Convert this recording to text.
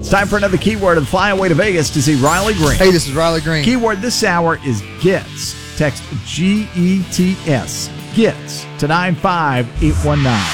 Time for another keyword and fly away to Vegas to see Riley Green. Hey, this is Riley Green. Keyword this hour is GETS. Text GETS. GETS to 95819.